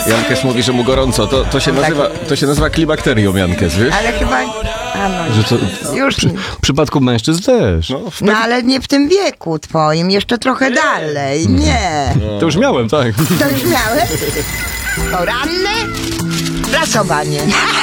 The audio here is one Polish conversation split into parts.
Jankes mówi, że mu gorąco. To się nazywa klibakterium, Jankes, wiesz? Ale chyba... Że to, Już w przypadku mężczyzn też. No ale nie w tym wieku twoim, jeszcze trochę dalej. Nie. To już miałem, tak. To już miałeś? Poranne prasowanie.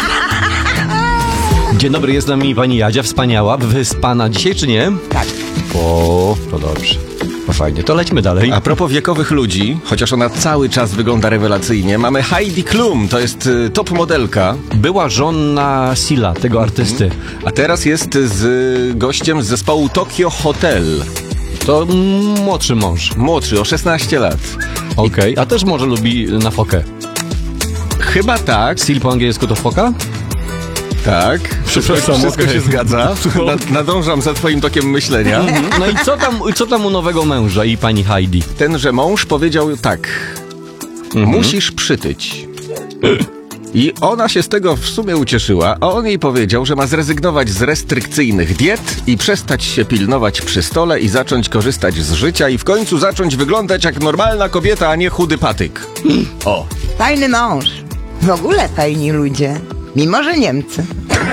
Dzień dobry, jest z nami pani Jadzia, wspaniała, wyspana dzisiaj, czy nie? Tak. O, to dobrze. No fajnie, to lećmy dalej. A propos wiekowych ludzi, chociaż ona cały czas wygląda rewelacyjnie, mamy Heidi Klum, to jest top modelka. Była żona Sila, tego artysty. A teraz jest z gościem z zespołu Tokyo Hotel. To młodszy mąż. Młodszy, o 16 lat. Okej, a też może lubi na fokę. Chyba tak. Sil po angielsku to foka? Tak. Wszystko okej. się zgadza. Nadążam za twoim tokiem myślenia. No i co tam u nowego męża i pani Heidi? Tenże mąż powiedział tak. Musisz przytyć. I ona się z tego w sumie ucieszyła, a on jej powiedział, że ma zrezygnować z restrykcyjnych diet i przestać się pilnować przy stole i zacząć korzystać z życia i w końcu zacząć wyglądać jak normalna kobieta, a nie chudy patyk. O. Fajny mąż. W ogóle fajni ludzie. Mimo, że Niemcy.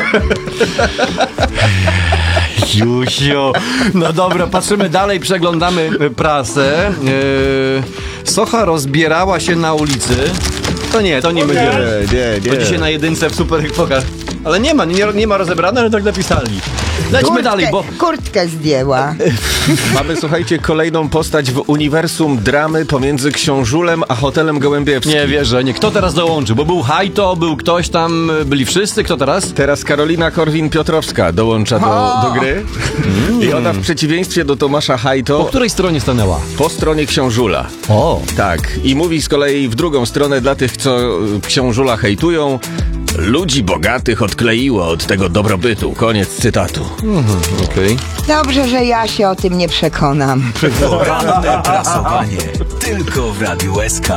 Jusio. No dobra, patrzymy dalej, przeglądamy prasę. Socha rozbierała się na ulicy. To nie będziemy. Nie. To dzisiaj na jedynce w Super Pokaż. Ale nie ma rozebrane, ale tak napisali. Lećmy dalej, bo... Kurtkę zdjęła. Mamy, słuchajcie, kolejną postać w uniwersum dramy pomiędzy Książulem a Hotelem Gołębiewskim. Nie wierzę, nie. Kto teraz dołączy? Bo był Hajto, był ktoś tam, byli wszyscy. Kto teraz? Teraz Karolina Korwin-Piotrowska dołącza do gry. I ona w przeciwieństwie do Tomasza Po Hajto której stronie stanęła? po stronie Książula. O. Tak. I mówi z kolei w drugą stronę dla tych, co Książula hejtują. Ludzi bogatych odkleiło od tego dobrobytu. Koniec cytatu. Okej. Dobrze, że ja się o tym nie przekonam. Poranne prasowanie. Tylko w Radiu SK.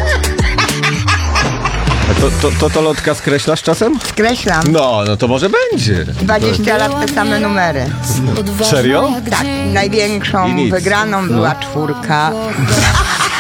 A to Lotka skreślasz czasem? Skreślam. No to może będzie. 20 lat te same numery. Serio? Tak, I największą nic. wygraną była 4.